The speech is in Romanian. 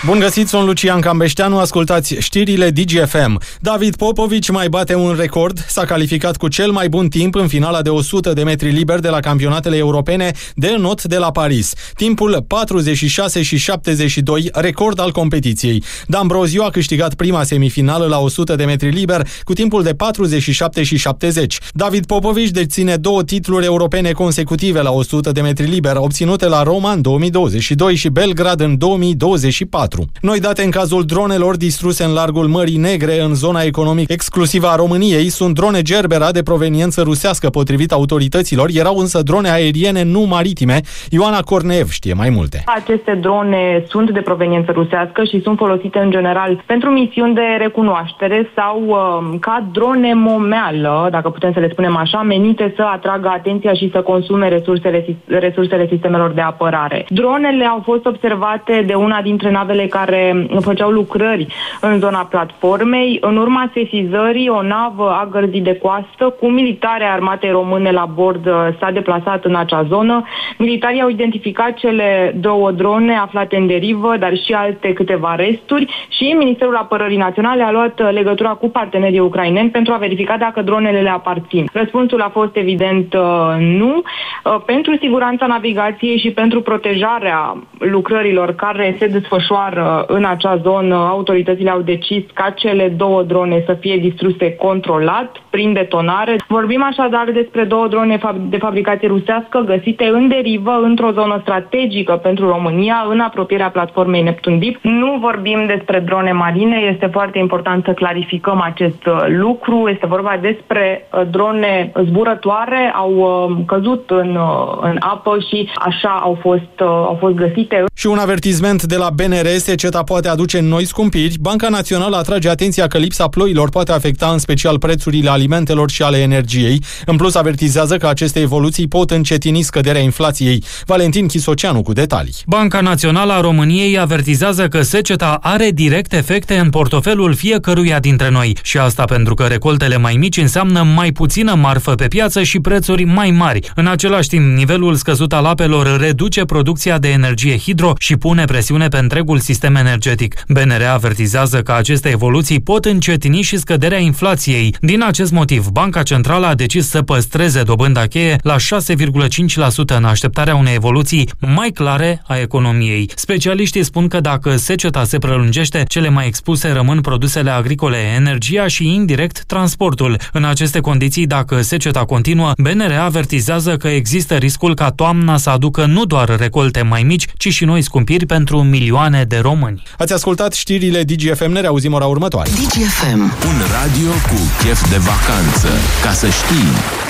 Bun găsit, sunt Lucian Cambeșteanu, ascultați știrile DGFM. David Popovici mai bate un record, s-a calificat cu cel mai bun timp în finala de 100 de metri liber de la campionatele europene de înot de la Paris. Timpul 46 și 72, record al competiției. D'Ambrosio a câștigat prima semifinală la 100 de metri liber cu timpul de 47 și 70. David Popovici deține 2 titluri europene consecutive la 100 de metri liber, obținute la Roma în 2022 și Belgrad în 2024. Noi date în cazul dronelor distruse în largul Mării Negre, în zona economică exclusivă a României, sunt drone Gerbera de proveniență rusească, potrivit autorităților, erau însă drone aeriene, nu maritime. Ioana Corneev știe mai multe. Aceste drone sunt de proveniență rusească și sunt folosite în general pentru misiuni de recunoaștere sau ca drone momeală, dacă putem să le spunem așa, menite să atragă atenția și să consume resursele sistemelor de apărare. Dronele au fost observate de una dintre navele care făceau lucrări în zona platformei. În urma sesizării, o navă a gărzii de coastă cu militari ai armatei române la bord s-a deplasat în acea zonă. Militarii au identificat cele 2 drone aflate în derivă, dar și alte câteva resturi și Ministerul Apărării Naționale a luat legătura cu partenerii ucraineni pentru a verifica dacă dronele le aparțin. Răspunsul a fost evident nu. Pentru siguranța navigației și pentru protejarea lucrărilor care se desfășoară în acea zonă, autoritățile au decis ca cele 2 drone să fie distruse controlat, prin detonare. Vorbim așadar despre 2 drone de fabricație rusească găsite în derivă, într-o zonă strategică pentru România, în apropierea platformei Neptun Deep. Nu vorbim despre drone marine, este foarte important să clarificăm acest lucru. Este vorba despre drone zburătoare, au căzut în apă și așa au fost găsite. Și un avertisment de la BNR: seceta poate aduce noi scumpiri. Banca Națională atrage atenția că lipsa ploilor poate afecta în special prețurile alimentelor și ale energiei. În plus, avertizează că aceste evoluții pot încetini scăderea inflației. Valentin Chisoceanu cu detalii. Banca Națională a României avertizează că seceta are direct efecte în portofelul fiecăruia dintre noi. Și asta pentru că recoltele mai mici înseamnă mai puțină marfă pe piață și prețuri mai mari. În același timp, nivelul scăzut al apelor reduce producția de energie hidro și pune presiune pe întregul sistem energetic. BNR avertizează că aceste evoluții pot încetini și scăderea inflației. Din acest motiv, Banca Centrală a decis să păstreze dobânda cheie la 6,5% în așteptarea unei evoluții mai clare a economiei. Specialiștii spun că dacă seceta se prelungește, cele mai expuse rămân produsele agricole, energia și indirect transportul. În aceste condiții, dacă seceta continuă, BNR avertizează că există riscul ca toamna să aducă nu doar recolte mai mici, ci și noi scumpiri pentru milioane de români. Ați ascultat știrile DGFM, ne reauzim ora următoare. DGFM. Un radio cu chef de vacanță. Ca să știi.